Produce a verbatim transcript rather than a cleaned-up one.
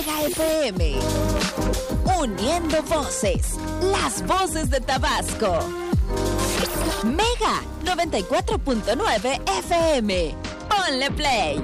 Mega F M. Uniendo voces, las voces de Tabasco. Mega noventa y cuatro punto nueve F M. Ponle play.